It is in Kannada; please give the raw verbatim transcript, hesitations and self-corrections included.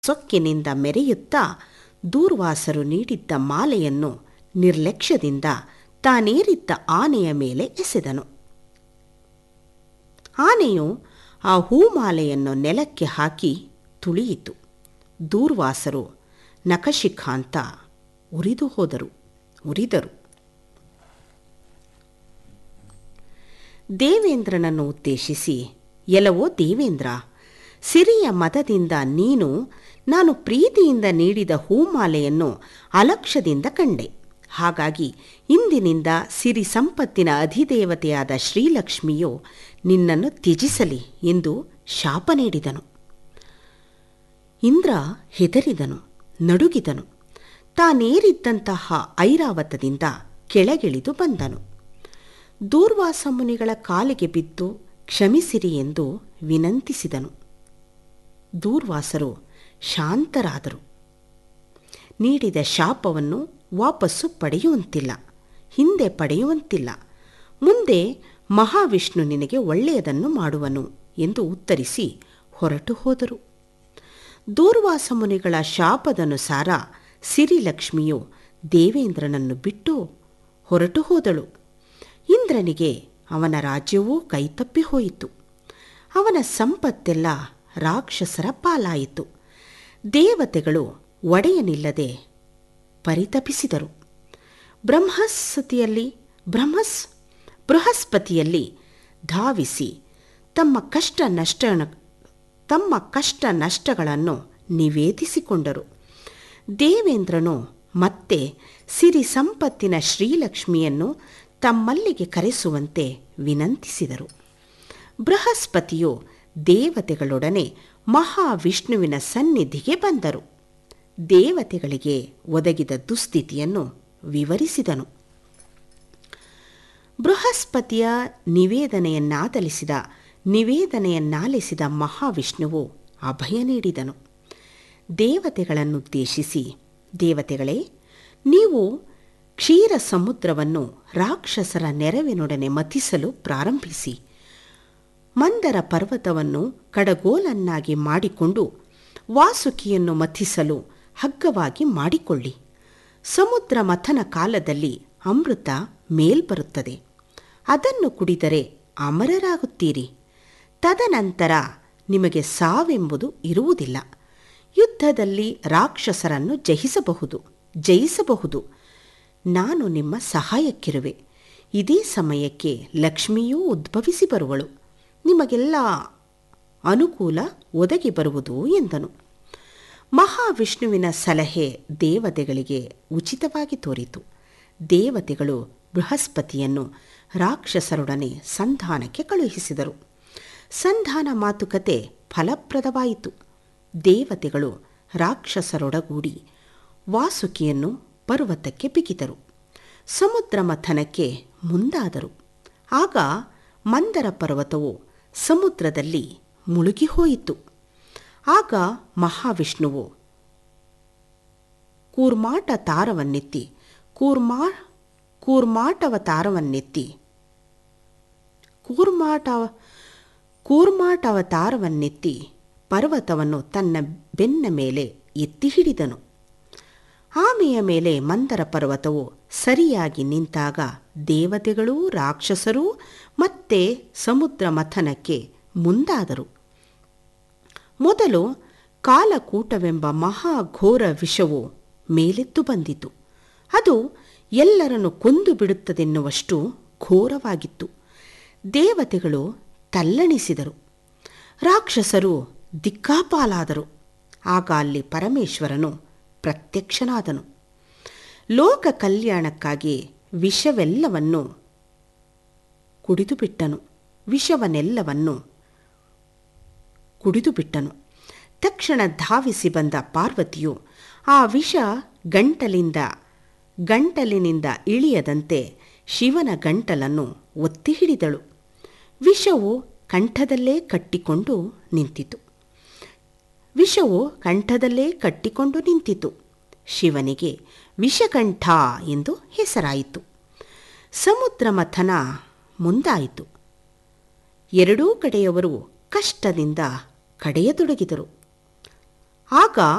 ಸೊಕ್ಕಿನಿಂದ ಮೆರೆಯುತ್ತಾ ದೂರ್ವಾಸರು ನೀಡಿದ್ದ ಮಾಲೆಯನ್ನು ನಿರ್ಲಕ್ಷ್ಯದಿಂದ ತಾನೇರಿದ್ದ ಆನೆಯ ಮೇಲೆ ಎಸೆದನು. ಆನೆಯು ಆ ಹೂಮಾಲೆಯನ್ನು ನೆಲಕ್ಕೆ ಹಾಕಿ ತುಳಿಯಿತು. ದೂರ್ವಾಸರು ನಖಶಿಖಾಂತ ಉರಿದು ಹೋದರು ಉರಿದರು. ದೇವೇಂದ್ರನನ್ನು ಉದ್ದೇಶಿಸಿ, ಎಲವೋ ದೇವೇಂದ್ರ, ಸಿರಿಯ ಮದದಿಂದ ನೀನು ನಾನು ಪ್ರೀತಿಯಿಂದ ನೀಡಿದ ಹೂಮಾಲೆಯನ್ನು ಅಲಕ್ಷ್ಯದಿಂದ ಕಂಡೆ. ಹಾಗಾಗಿ ಇಂದಿನಿಂದ ಸಿರಿ ಸಂಪತ್ತಿನ ಅಧಿದೇವತೆಯಾದ ಶ್ರೀಲಕ್ಷ್ಮಿಯು ನಿನ್ನನ್ನು ತ್ಯಜಿಸಲಿ ಎಂದು ಶಾಪ ನೀಡಿದನು. ಇಂದ್ರ ಹೆದರಿದನು, ನಡುಗಿದನು. ತಾನೇರಿದ್ದಂತಹ ಐರಾವತದಿಂದ ಕೆಳಗಿಳಿದು ಬಂದನು. ದೂರ್ವಾಸ ಮುನಿಗಳ ಕಾಲಿಗೆ ಬಿದ್ದು ಕ್ಷಮಿಸಿರಿ ಎಂದು ವಿನಂತಿಸಿದನು. ದೂರ್ವಾಸರು ಶಾಂತರಾದರು. ನೀಡಿದ ಶಾಪವನ್ನು ವಾಪಸ್ಸು ಪಡೆಯುವಂತಿಲ್ಲ, ಹಿಂದೆ ಪಡೆಯುವಂತಿಲ್ಲ. ಮುಂದೆ ಮಹಾವಿಷ್ಣು ನಿನಗೆ ಒಳ್ಳೆಯದನ್ನು ಮಾಡುವನು ಎಂದು ಉತ್ತರಿಸಿ ಹೊರಟು ಹೋದರು. ದೂರ್ವಾಸ ಮುನಿಗಳ ಶಾಪದನುಸಾರ ಸಿರಿಲಕ್ಷ್ಮಿಯು ದೇವೇಂದ್ರನನ್ನು ಬಿಟ್ಟು ಹೊರಟು ಹೋದಳು. ಇಂದ್ರನಿಗೆ ಅವನ ರಾಜ್ಯವೂ ಕೈತಪ್ಪಿ ಹೋಯಿತು. ಅವನ ಸಂಪತ್ತೆಲ್ಲ ರಾಕ್ಷಸರ ಪಾಲಾಯಿತು. ದೇವತೆಗಳು ಒಡೆಯನಿಲ್ಲದೆ ಪರಿತಪಿಸಿದರು. ಬ್ರಹ್ಮಸ್ಪತಿಯಲ್ಲಿ ಬ್ರಹ್ಮಸ್ ಬೃಹಸ್ಪತಿಯಲ್ಲಿ ಧಾವಿಸಿ ತಮ್ಮ ಕಷ್ಟ ನಷ್ಟ ತಮ್ಮ ಕಷ್ಟ ನಷ್ಟಗಳನ್ನು ನಿವೇದಿಸಿಕೊಂಡರು. ದೇವೇಂದ್ರನು ಮತ್ತೆ ಸಿರಿ ಸಂಪತ್ತಿನ ಶ್ರೀಲಕ್ಷ್ಮಿಯನ್ನು ತಮ್ಮಲ್ಲಿಗೆ ಕರೆಸುವಂತೆ ವಿನಂತಿಸಿದರು. ಬೃಹಸ್ಪತಿಯು ದೇವತೆಗಳೊಡನೆ ಮಹಾವಿಷ್ಣುವಿನ ಸನ್ನಿಧಿಗೆ ಬಂದರು. ದೇವತೆಗಳಿಗೆ ಒದಗಿದ ದುಸ್ಥಿತಿಯನ್ನು ವಿವರಿಸಿದನು. ಬೃಹಸ್ಪತಿಯ ನಿವೇದನೆಯನ್ನಾದಲಿಸಿದ ನಿವೇದನೆಯನ್ನಾಲಿಸಿದ ಮಹಾವಿಷ್ಣುವು ಅಭಯ ನೀಡಿದನು. ದೇವತೆಗಳನ್ನುದ್ದೇಶಿಸಿ, ದೇವತೆಗಳೇ, ನೀವು ಕ್ಷೀರ ಸಮುದ್ರವನ್ನು ರಾಕ್ಷಸರ ನೆರವಿನೊಡನೆ ಮಥಿಸಲು ಪ್ರಾರಂಭಿಸಿ. ಮಂದರ ಪರ್ವತವನ್ನು ಕಡಗೋಲನ್ನಾಗಿ ಮಾಡಿಕೊಂಡು ವಾಸುಕಿಯನ್ನು ಮಥಿಸಲು ಹಗ್ಗವಾಗಿ ಮಾಡಿಕೊಳ್ಳಿ. ಸಮುದ್ರ ಮಥನ ಕಾಲದಲ್ಲಿ ಅಮೃತ ಮೇಲ್ಬರುತ್ತದೆ. ಅದನ್ನು ಕುಡಿದರೆ ಅಮರರಾಗುತ್ತೀರಿ. ತದನಂತರ ನಿಮಗೆ ಸಾವೆಂಬುದು ಇರುವುದಿಲ್ಲ. ಯುದ್ಧದಲ್ಲಿ ರಾಕ್ಷಸರನ್ನು ಜಯಿಸಬಹುದು ಜಯಿಸಬಹುದು ನಾನು ನಿಮ್ಮ ಸಹಾಯಕ್ಕಿರುವೆ. ಇದೇ ಸಮಯಕ್ಕೆ ಲಕ್ಷ್ಮಿಯೂ ಉದ್ಭವಿಸಿ ಬರುವಳು. ನಿಮಗೆಲ್ಲ ಅನುಕೂಲ ಒದಗಿ ಬರುವುದು ಎಂದನು. ಮಹಾವಿಷ್ಣುವಿನ ಸಲಹೆ ದೇವತೆಗಳಿಗೆ ಉಚಿತವಾಗಿ ತೋರಿತು. ದೇವತೆಗಳು ಬೃಹಸ್ಪತಿಯನ್ನು ರಾಕ್ಷಸರೊಡನೆ ಸಂಧಾನಕ್ಕೆ ಕಳುಹಿಸಿದರು. ಸಂಧಾನ ಮಾತುಕತೆ ಫಲಪ್ರದವಾಯಿತು. ದೇವತೆಗಳು ರಾಕ್ಷಸರೊಡಗೂಡಿ ವಾಸುಕಿಯನ್ನು ಪರ್ವತಕ್ಕೆ ಬಿಗಿದರು. ಸಮುದ್ರ ಮಥನಕ್ಕೆ ಮುಂದಾದರು. ಆಗ ಮಂದರ ಪರ್ವತವು ಸಮುದ್ರದಲ್ಲಿ ಮುಳುಗಿಹೋಯಿತು. ಆಗ ಮಹಾವಿಷ್ಣುವು ಕೂರ್ಮಾಟ ತಾರವನ್ನೆತ್ತಿ ಕೂರ್ಮಾ ಕೂರ್ಮಾಟವತಾರವನ್ನೆತ್ತಿ ಕೂರ್ಮಾಟ ಕೂರ್ಮಾಟವತಾರವನ್ನೆತ್ತಿ ಪರ್ವತವನ್ನು ತನ್ನ ಬೆನ್ನ ಮೇಲೆ ಎತ್ತಿ ಹಿಡಿದನು. ಆಮೆಯ ಮೇಲೆ ಮಂದರ ಪರ್ವತವು ಸರಿಯಾಗಿ ನಿಂತಾಗ ದೇವತೆಗಳೂ ರಾಕ್ಷಸರೂ ಮತ್ತೆ ಸಮುದ್ರ ಮಥನಕ್ಕೆ ಮುಂದಾದರು. ಮೊದಲು ಕಾಲಕೂಟವೆಂಬ ಮಹಾಘೋರ ವಿಷವು ಮೇಲೆದ್ದು ಬಂದಿತು. ಅದು ಎಲ್ಲರನ್ನು ಕೊಂದು ಬಿಡುತ್ತದೆನ್ನುವಷ್ಟು ಘೋರವಾಗಿತ್ತು. ದೇವತೆಗಳು ತಲ್ಲಣಿಸಿದರು. ರಾಕ್ಷಸರು ದಿಕ್ಕಾಪಾಲಾದರು. ಆಗ ಅಲ್ಲಿ ಪರಮೇಶ್ವರನು ಪ್ರತ್ಯಕ್ಷನಾದನು. ಲೋಕ ಕಲ್ಯಾಣಕ್ಕಾಗಿ ವಿಷವೆಲ್ಲವನ್ನು ಕುಡಿದು ಬಿಟ್ಟನು ವಿಷವನ್ನೆಲ್ಲವನ್ನು ಕುಡಿದು ಬಿಟ್ಟನು. ತಕ್ಷಣ ಧಾವಿಸಿ ಬಂದ ಪಾರ್ವತಿಯು ಆ ವಿಷ ಗಂಟಲಿಂದ ಗಂಟಲಿನಿಂದ ಇಳಿಯದಂತೆ ಶಿವನ ಗಂಟಲನ್ನು ಒತ್ತಿ ಹಿಡಿದಳು. ವಿಷವು ಕಂಠದಲ್ಲೇ ಕಟ್ಟಿಕೊಂಡು ನಿಂತಿತು ವಿಷವು ಕಂಠದಲ್ಲೇ ಕಟ್ಟಿಕೊಂಡು ನಿಂತಿತು. ಶಿವನಿಗೆ ವಿಷಕಂಠ ಎಂದು ಹೆಸರಾಯಿತು. ಸಮುದ್ರ ಮಥನ ಮುಂದಾಯಿತು. ಎರಡೂ ಕಡೆಯವರು ಕಷ್ಟದಿಂದ ಕಡೆಯತೊಡಗಿದರು. ಆಗ